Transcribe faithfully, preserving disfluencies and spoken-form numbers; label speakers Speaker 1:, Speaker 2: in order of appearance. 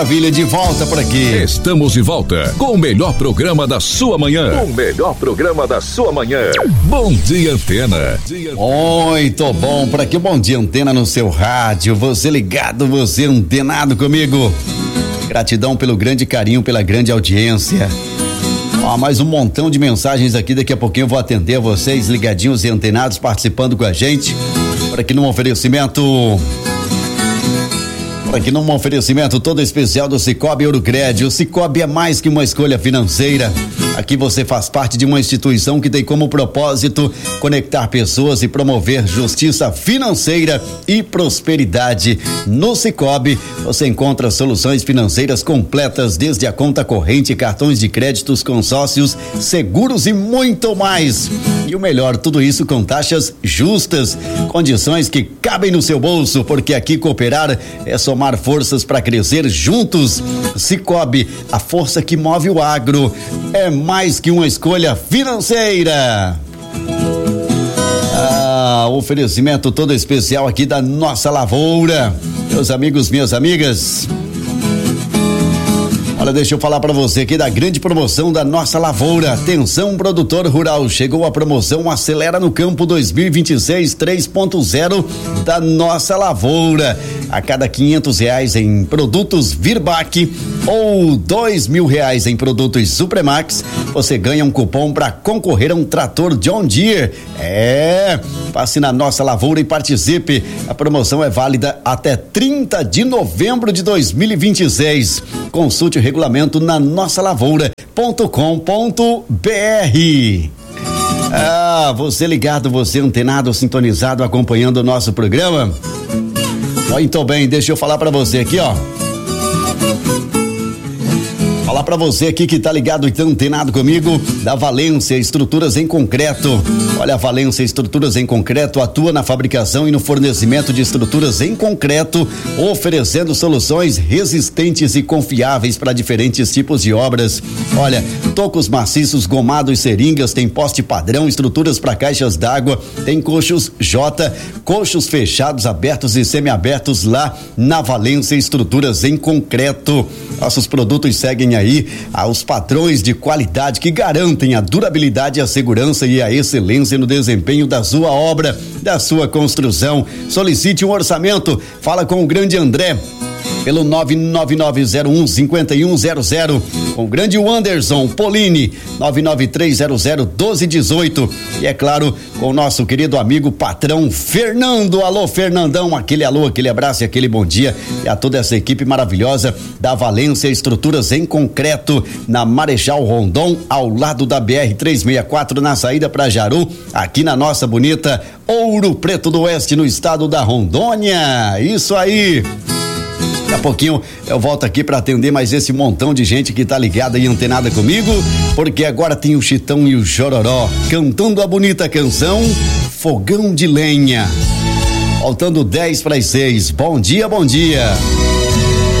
Speaker 1: Maravilha, de volta por aqui.
Speaker 2: Estamos de volta com o melhor programa da sua manhã. O melhor programa da sua manhã. Bom dia, Antena.
Speaker 1: Muito bom por aqui. Bom dia, Antena no seu rádio. Você ligado, você antenado comigo. Gratidão pelo grande carinho, pela grande audiência. Ó, mais um montão de mensagens aqui. Daqui a pouquinho eu vou atender vocês ligadinhos e antenados participando com a gente. Por aqui num oferecimento. Aqui num oferecimento todo especial do Cicobi Eurocred. O Cicobi é mais que uma escolha financeira. Aqui você faz parte de uma instituição que tem como propósito conectar pessoas e promover justiça financeira e prosperidade. No Cicobi você encontra soluções financeiras completas, desde a conta corrente, cartões de créditos, consórcios, seguros e muito mais. E o melhor, tudo isso com taxas justas, condições que cabem no seu bolso, porque aqui cooperar é somar forças para crescer juntos. Cicobi, a força que move o agro. É mais que uma escolha financeira. Ah, oferecimento todo especial aqui da Nossa Lavoura. Meus amigos, minhas amigas. Olha, deixa eu falar para você aqui da grande promoção da Nossa Lavoura. Atenção, produtor rural, chegou a promoção Acelera no Campo dois mil e vinte e seis três ponto zero da Nossa Lavoura. A cada quinhentos reais em produtos Virbac ou dois mil reais em produtos Supremax, você ganha um cupom para concorrer a um trator John Deere. É, passe na Nossa Lavoura e participe. A promoção é válida até trinta de novembro de dois mil e vinte e seis. Consulte o regulamento na nossa lavoura ponto com ponto br. Ah, você ligado, você antenado, sintonizado, acompanhando o nosso programa? Muito bem, deixa eu falar pra você aqui, ó. Falar pra você aqui que tá ligado e tá antenado comigo, da Valência Estruturas em Concreto. Olha, a Valência Estruturas em Concreto atua na fabricação e no fornecimento de estruturas em concreto, oferecendo soluções resistentes e confiáveis para diferentes tipos de obras. Olha, tocos maciços, gomados, seringas, tem poste padrão, estruturas para caixas d'água, tem coxos J, coxos fechados, abertos e semiabertos lá na Valência Estruturas em Concreto. Nossos produtos seguem aí aos padrões de qualidade que garantem a durabilidade, a segurança e a excelência no desempenho da sua obra, da sua construção. Solicite um orçamento, fala com o grande André pelo nove nove nove zero um cinco um zero zero, com o grande Anderson Polini nove nove três zero zero um dois um oito, e é claro, com o nosso querido amigo patrão Fernando. Alô, Fernandão, aquele alô, aquele abraço e aquele bom dia, e a toda essa equipe maravilhosa da Valência Estruturas em Concreto, na Marechal Rondon, ao lado da B R trezentos e sessenta e quatro, na saída para Jaru, aqui na nossa bonita Ouro Preto do Oeste, no estado da Rondônia. Isso aí. Daqui a pouquinho eu volto aqui para atender mais esse montão de gente que tá ligada e antenada comigo, porque agora tem o Chitão e o Chororó cantando a bonita canção Fogão de Lenha. Faltando dez para as seis. Bom dia, bom dia.